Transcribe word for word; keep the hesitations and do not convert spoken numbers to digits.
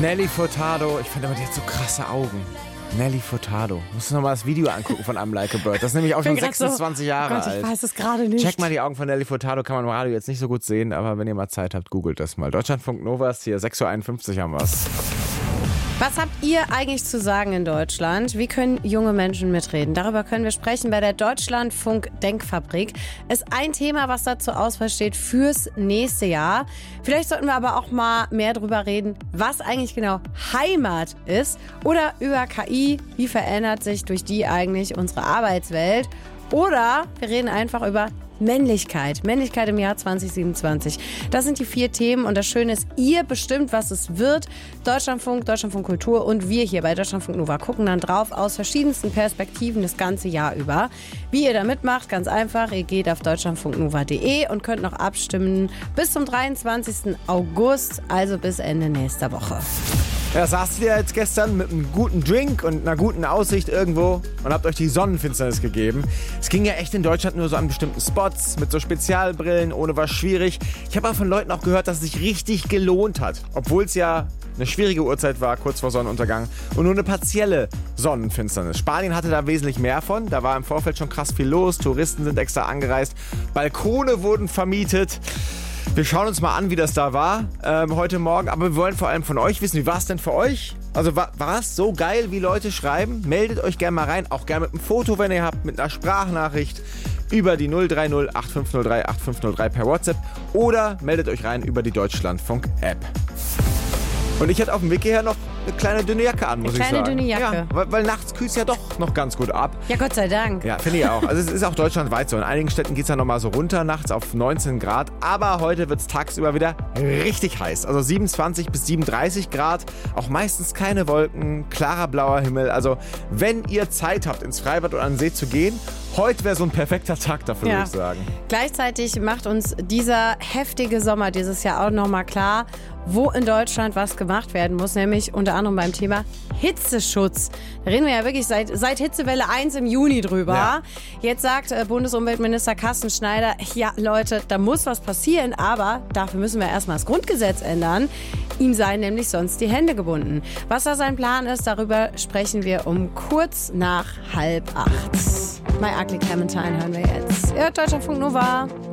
Nelly Furtado, ich finde immer, die hat so krasse Augen. Nelly Furtado. Musst du noch mal das Video angucken von I'm Like a Bird. Das ist nämlich auch schon sechsundzwanzig so, Jahre oh Gott, alt. Ich weiß es gerade nicht. Check mal die Augen von Nelly Furtado, kann man im Radio jetzt nicht so gut sehen, aber wenn ihr mal Zeit habt, googelt das mal. Deutschlandfunk Novas, hier sechs Uhr einundfünfzig haben wir's. Was habt ihr eigentlich zu sagen in Deutschland? Wie können junge Menschen mitreden? Darüber können wir sprechen bei der Deutschlandfunk-Denkfabrik. Ist ein Thema, was da zur Auswahl steht fürs nächste Jahr. Vielleicht sollten wir aber auch mal mehr darüber reden, was eigentlich genau Heimat ist. Oder über K I, wie verändert sich durch die eigentlich unsere Arbeitswelt? Oder wir reden einfach über Männlichkeit. Männlichkeit im Jahr zwanzig siebenundzwanzig. Das sind die vier Themen und das Schöne ist, ihr bestimmt, was es wird. Deutschlandfunk, Deutschlandfunk Kultur und wir hier bei Deutschlandfunk Nova gucken dann drauf aus verschiedensten Perspektiven das ganze Jahr über. Wie ihr da mitmacht, ganz einfach. Ihr geht auf deutschlandfunknova punkt de und könnt noch abstimmen bis zum dreiundzwanzigsten August, also bis Ende nächster Woche. Ja, saßt ihr jetzt gestern mit einem guten Drink und einer guten Aussicht irgendwo und habt euch die Sonnenfinsternis gegeben. Es ging ja echt in Deutschland nur so an bestimmten Spots mit so Spezialbrillen, ohne was schwierig. Ich habe aber von Leuten auch gehört, dass es sich richtig gelohnt hat, obwohl es ja eine schwierige Uhrzeit war, kurz vor Sonnenuntergang und nur eine partielle Sonnenfinsternis. Spanien hatte da wesentlich mehr von, da war im Vorfeld schon krass viel los, Touristen sind extra angereist, Balkone wurden vermietet. Wir schauen uns mal an, wie das da war ähm, heute Morgen. Aber wir wollen vor allem von euch wissen, wie war es denn für euch? Also war es so geil, wie Leute schreiben? Meldet euch gerne mal rein, auch gerne mit einem Foto, wenn ihr habt, mit einer Sprachnachricht über die null drei null acht fünf null drei acht fünf null drei per WhatsApp oder meldet euch rein über die Deutschlandfunk-App. Und ich hatte auf dem Weg hierher noch eine kleine dünne Jacke an, muss ich sagen. Eine kleine dünne Jacke. Ja, weil, weil nachts kühlt es ja doch noch ganz gut ab. Ja, Gott sei Dank. Ja, finde ich auch. Also es ist auch deutschlandweit so. In einigen Städten geht es ja nochmal so runter nachts auf neunzehn Grad. Aber heute wird es tagsüber wieder richtig heiß. Also siebenundzwanzig bis siebenunddreißig Grad. Auch meistens keine Wolken, klarer blauer Himmel. Also wenn ihr Zeit habt, ins Freibad oder an den See zu gehen, heute wäre so ein perfekter Tag dafür, ja. würde ich sagen. Gleichzeitig macht uns dieser heftige Sommer dieses Jahr auch nochmal klar, wo in Deutschland was gemacht werden muss, nämlich unter anderem beim Thema Hitzeschutz. Da reden wir ja wirklich seit, seit Hitzewelle eins im Juni drüber. Ja. Jetzt sagt äh, Bundesumweltminister Carsten Schneider, ja Leute, da muss was passieren, aber dafür müssen wir erstmal das Grundgesetz ändern. Ihm seien nämlich sonst die Hände gebunden. Was da sein Plan ist, darüber sprechen wir um kurz nach halb acht. My Ugly Clementine hören wir jetzt. Ja, Deutschlandfunk Nova.